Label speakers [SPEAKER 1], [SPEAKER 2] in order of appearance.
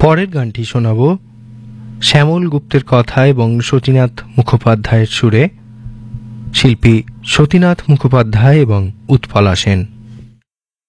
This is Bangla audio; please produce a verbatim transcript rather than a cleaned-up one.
[SPEAKER 1] পরের গানটি শোনাব শ্যামল গুপ্তের কথা এবং সতীনাথ মুখোপাধ্যায়ের সুরে, শিল্পী সতীনাথ মুখোপাধ্যায় এবং উৎপলা সেন।